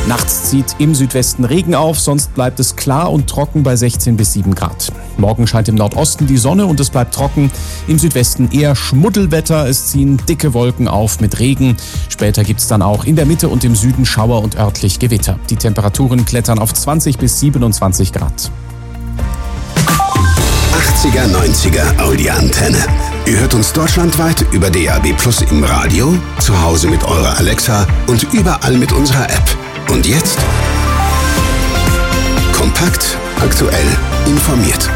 Nachts zieht im Südwesten Regen auf, sonst bleibt es klar und trocken bei 16 bis 7 Grad. Morgen scheint im Nordosten die Sonne und es bleibt trocken. Im Südwesten eher Schmuddelwetter, es ziehen dicke Wolken auf mit Regen. Später gibt's dann auch in der Mitte und im Süden Schauer und örtlich Gewitter. Die Temperaturen klettern auf 20 bis 27 Grad. 80er, 90er Audi-Antenne. Ihr hört uns deutschlandweit über DAB+ im Radio, zu Hause mit eurer Alexa und überall mit unserer App. Und jetzt? Kompakt, aktuell, informiert.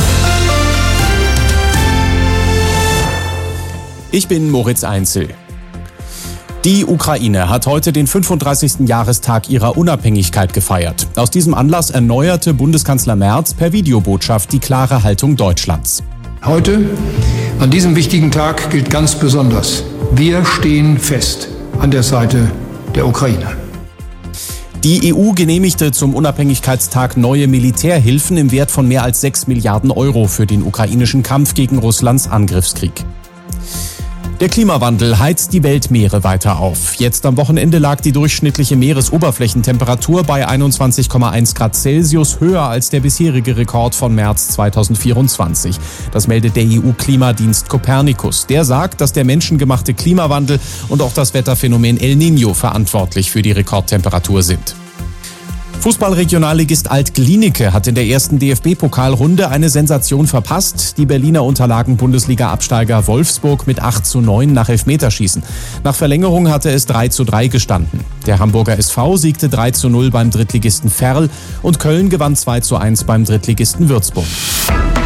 Ich bin Moritz Einzel. Die Ukraine hat heute den 35. Jahrestag ihrer Unabhängigkeit gefeiert. Aus diesem Anlass erneuerte Bundeskanzler Merz per Videobotschaft die klare Haltung Deutschlands. Heute, an diesem wichtigen Tag, gilt ganz besonders: Wir stehen fest an der Seite der Ukraine. Die EU genehmigte zum Unabhängigkeitstag neue Militärhilfen im Wert von mehr als 6 Milliarden Euro für den ukrainischen Kampf gegen Russlands Angriffskrieg. Der Klimawandel heizt die Weltmeere weiter auf. Jetzt am Wochenende lag die durchschnittliche Meeresoberflächentemperatur bei 21,1 Grad Celsius, höher als der bisherige Rekord von März 2024. Das meldet der EU-Klimadienst Copernicus. Der sagt, dass der menschengemachte Klimawandel und auch das Wetterphänomen El Niño verantwortlich für die Rekordtemperatur sind. Fußballregionalligist Alt-Glienicke hat in der ersten DFB-Pokalrunde eine Sensation verpasst. Die Berliner unterlagen Bundesliga-Absteiger Wolfsburg mit 8:9 nach Elfmeterschießen. Nach Verlängerung hatte es 3:3 gestanden. Der Hamburger SV siegte 3:0 beim Drittligisten Verl und Köln gewann 2:1 beim Drittligisten Würzburg.